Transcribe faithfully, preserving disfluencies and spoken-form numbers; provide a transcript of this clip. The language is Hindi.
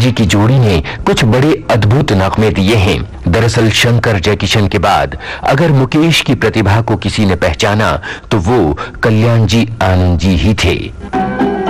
जी की जोड़ी ने कुछ बड़े अद्भुत नगमे दिए हैं। दरअसल शंकर जयकिशन के बाद अगर मुकेश की प्रतिभा को किसी ने पहचाना तो वो कल्याण जी आनंद जी ही थे।